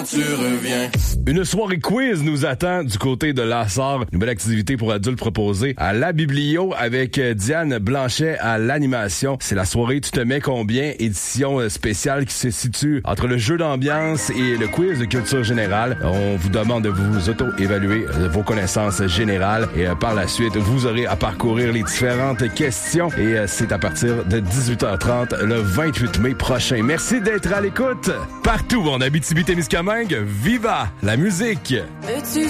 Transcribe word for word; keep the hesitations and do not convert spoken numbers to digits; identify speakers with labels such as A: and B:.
A: Tu reviens.
B: Une soirée quiz nous attend du côté de Lassar. Nouvelle activité pour adultes proposée à la Biblio avec Diane Blanchet à l'animation. C'est la soirée Tu te mets combien? Édition spéciale qui se situe entre le jeu d'ambiance et le quiz de culture générale. On vous demande de vous auto-évaluer vos connaissances générales et par la suite, vous aurez à parcourir les différentes questions et c'est à partir de dix-huit heures trente le vingt-huit mai prochain. Merci d'être à l'écoute. Partout en Abitibi-Témiscamingue, viva la musique!
A: Veux-tu